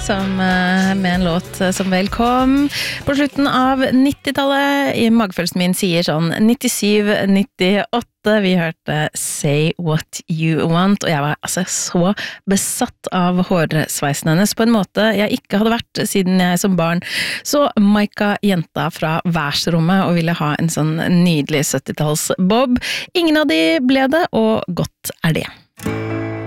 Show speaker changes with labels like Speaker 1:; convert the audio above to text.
Speaker 1: med en låt som vel kom på slutten av 90-tallet. I magefølelsen min sier sånn 97-98. Vi hørte Say What You Want, og jeg var altså så besatt av hårsveisen hennes på en måte jeg ikke hadde vært siden jeg som barn så Maika jenta fra værsrommet og ville ha en sånn nydelig 70-talls bob. Ingen av de ble det, og godt er det.